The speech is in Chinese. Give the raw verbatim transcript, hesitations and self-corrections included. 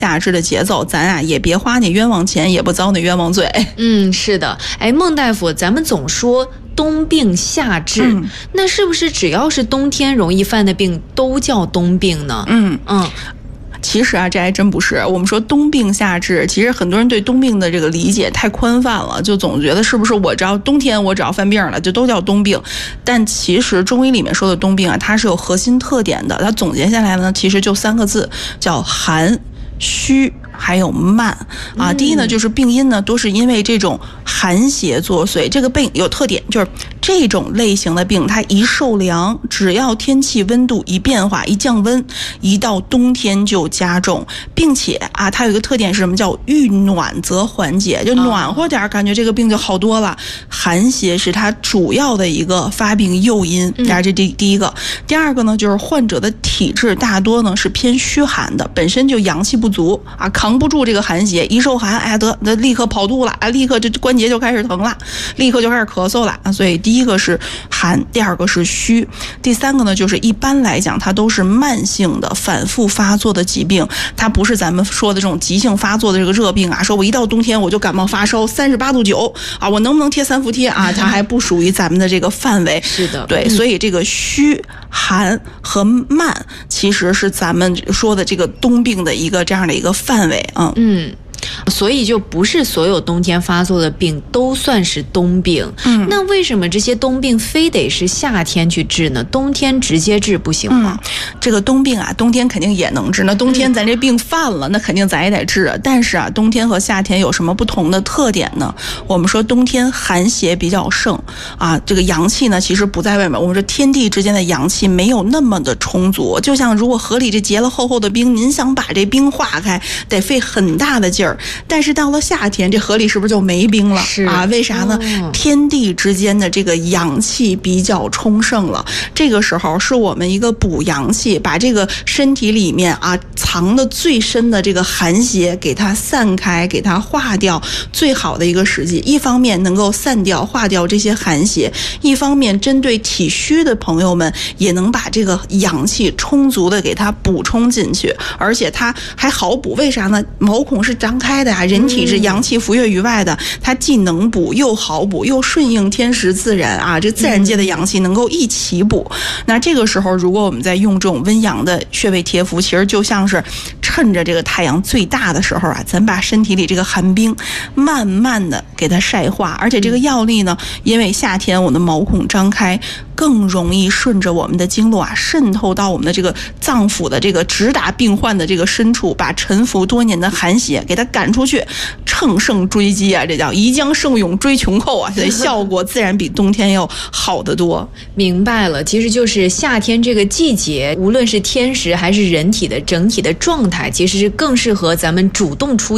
夏至的节奏，咱啊也别花那冤枉钱，也不遭那冤枉罪。 嗯，是的。哎，孟大夫，咱们总说冬病夏治、嗯、那是不是只要是冬天容易犯的病都叫冬病呢？ 嗯嗯。其实啊，这还真不是。我们说冬病夏治，其实很多人对冬病的这个理解太宽泛了，就总觉得是不是我只要冬天我只要犯病了，就都叫冬病。但其实中医里面说的冬病啊，它是有核心特点的。它总结下来呢，其实就三个字，叫寒、虚。还有慢啊，第一呢就是病因呢都是因为这种寒邪作祟，这个病有特点，就是这种类型的病它一受凉，只要天气温度一变化一降温，一到冬天就加重，并且啊它有一个特点是什么，叫遇暖则缓解，就暖和点感觉这个病就好多了。寒邪是它主要的一个发病诱因，这是第第一个。第二个呢就是患者的体质大多呢是偏虚寒的，本身就阳气不足啊，扛不住这个寒邪，一受寒，哎得得立刻跑肚了啊，立刻这关节就开始疼了，立刻就开始咳嗽了啊。所以第一个是寒，第二个是虚，第三个呢就是一般来讲它都是慢性的反复发作的疾病，它不是咱们说的这种急性发作的这个热病啊，说我一到冬天我就感冒发烧三十八度九啊，我能不能贴三伏贴啊？它还不属于咱们的这个范围。 是的， 对，所以这个虚寒和慢其实是咱们说的这个冬病的一个这样的一个范围啊。 嗯，所以就不是所有冬天发作的病都算是冬病。嗯，那为什么这些冬病非得是夏天去治呢？冬天直接治不行吗？ 嗯、这个冬病啊，冬天肯定也能治。那冬天咱这病犯了，嗯、那肯定咱也得治。但是啊，冬天和夏天有什么不同的特点呢？我们说冬天寒邪比较盛啊，这个阳气呢其实不在外面。我们说天地之间的阳气没有那么的充足，就像如果河里这结了厚厚的冰，您想把这冰化开，得费很大的劲儿。但是到了夏天，这河里是不是就没冰了啊？为啥呢？哦、天地之间的这个阳气比较充盛了，这个时候是我们一个补阳气，把这个身体里面啊藏的最深的这个寒邪给它散开，给它化掉，最好的一个时机。一方面能够散掉化掉这些寒邪，一方面针对体虚的朋友们也能把这个阳气充足的给它补充进去，而且它还好补。为啥呢？毛孔是张开的呀，人体是阳气浮跃于外的，它既能补又好补，又顺应天时自然啊，这自然界的阳气能够一起补。那这个时候如果我们在用这种温阳的穴位贴敷，其实就像是趁着这个太阳最大的时候啊，咱把身体里这个寒冰慢慢的给它晒化，而且这个药力呢，因为夏天我们的毛孔张开，更容易顺着我们的经络啊渗透到我们的这个脏腑的这个直达病患的这个深处，把沉浮多年的寒邪给它赶出去，乘胜追击啊，这叫宜将胜勇追穷寇啊，所以效果自然比冬天要好得多。 明白了，其实就是夏天这个季节，无论是天时还是人体的整体的状态，其实是更适合咱们主动出